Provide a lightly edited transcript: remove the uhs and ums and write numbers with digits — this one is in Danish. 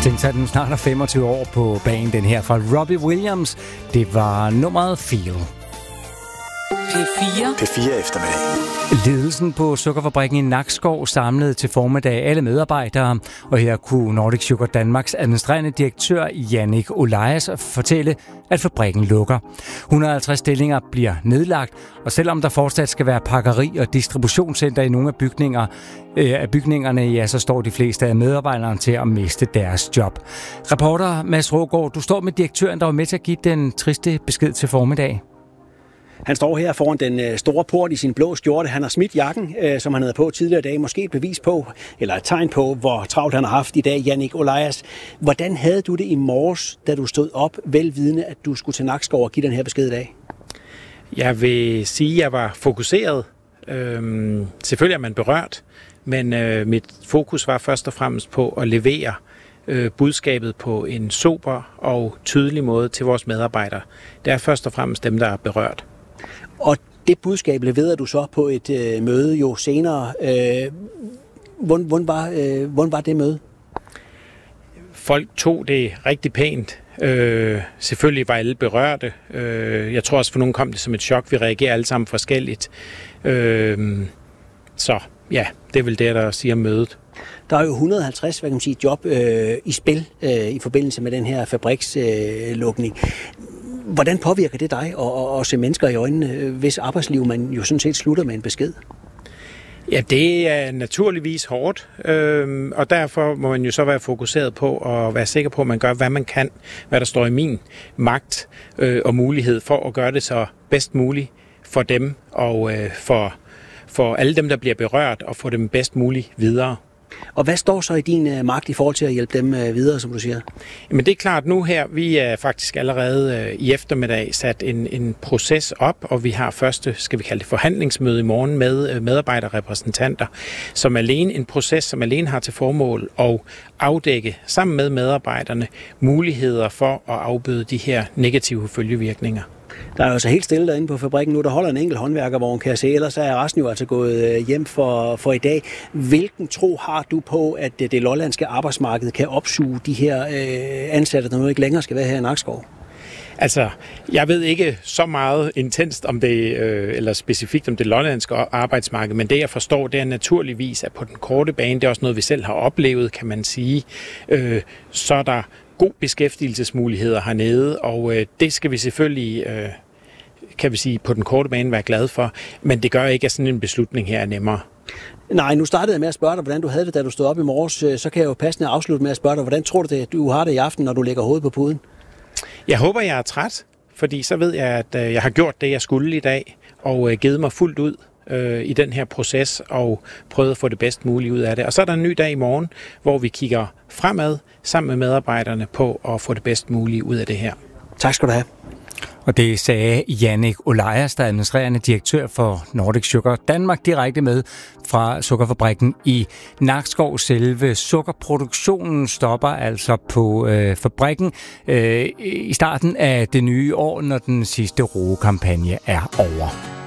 Tænk sig, at den snart er 25 år på banen, den her fra Robbie Williams. Det var nummeret Feel. P4 eftermiddag. Ledelsen på sukkerfabrikken i Nakskov samlede til formiddag alle medarbejdere, og her kunne Nordic Sugar Danmarks administrerende direktør Jannik Olajas fortælle, at fabrikken lukker. 150 stillinger bliver nedlagt, og selvom der fortsat skal være pakkeri og distributionscenter i nogle af bygningerne, ja, så står de fleste af medarbejderne til at miste deres job. Reporter Mads Rågaard, du står med direktøren, der var med til at give den triste besked til formiddag. Han står her foran den store port i sin blå skjorte. Han har smidt jakken, som han havde på tidligere i dag. Måske et bevis på, eller et tegn på, hvor travlt han har haft i dag, Jannik Olajas. Hvordan havde du det i morges, da du stod op, velvidende, at du skulle til Nakskov og give den her besked i dag? Jeg vil sige, at jeg var fokuseret. Selvfølgelig er man berørt, men mit fokus var først og fremmest på at levere budskabet på en sober og tydelig måde til vores medarbejdere. Det er først og fremmest dem, der er berørt. Og det budskab leverede du så på et møde jo senere. Hvordan var det møde? Folk tog det rigtig pænt. Selvfølgelig var alle berørte. Jeg tror også, for nogen kom det som et chok. Vi reagerer alle sammen forskelligt. Så ja, det er vel det, der siger mødet. Der er jo 150 job i spil i forbindelse med den her fabrikslukning. Hvordan påvirker det dig at se mennesker i øjnene, hvis arbejdsliv man jo sådan set slutter med en besked? Ja, det er naturligvis hårdt, og derfor må man jo så være fokuseret på at være sikker på, at man gør, hvad man kan, hvad der står i min magt og mulighed for at gøre det så bedst muligt for dem og for alle dem, der bliver berørt, og få dem bedst muligt videre. Og hvad står så i din magt i forhold til at hjælpe dem videre, som du siger? Jamen det er klart nu her, vi er faktisk allerede i eftermiddag sat en proces op, og vi har første, skal vi kalde det, forhandlingsmøde i morgen med medarbejderrepræsentanter, som alene en proces, som alene har til formål at afdække sammen med medarbejderne muligheder for at afbøde de her negative følgevirkninger. Der er jo så helt stille derinde på fabrikken nu. Der holder en enkelt håndværkervogn, kan jeg se. Ellers er resten jo altså gået hjem for i dag. Hvilken tro har du på, at det lollandske arbejdsmarked kan opsuge de her ansatte, der nu ikke længere skal være her i Nakskov? Altså, jeg ved ikke så meget intenst om det, eller specifikt om det lollandske arbejdsmarked, men det jeg forstår, det er naturligvis, at på den korte bane, det er også noget, vi selv har oplevet, kan man sige, så er der god beskæftigelsesmuligheder hernede, og det skal vi selvfølgelig, kan vi sige, på den korte bane være glade for, men det gør ikke, at sådan en beslutning her er nemmere. Nej, nu startede jeg med at spørge dig, hvordan du havde det, da du stod op i morges. Så kan jeg jo passende afslutte med at spørge dig, hvordan tror du det, du har det i aften, når du lægger hovedet på puden? Jeg håber, jeg er træt, fordi så ved jeg, at jeg har gjort det, jeg skulle i dag, og givet mig fuldt ud i den her proces og prøvet at få det bedst muligt ud af det. Og så er der en ny dag i morgen, hvor vi kigger fremad sammen med medarbejderne på at få det bedst muligt ud af det her. Tak skal du have. Og det sagde Jannik Olajas, der er administrerende direktør for Nordic Sugar Danmark, direkte med fra sukkerfabrikken i Nakskov. Selve sukkerproduktionen stopper altså på fabrikken i starten af det nye år, når den sidste roekampagne er over.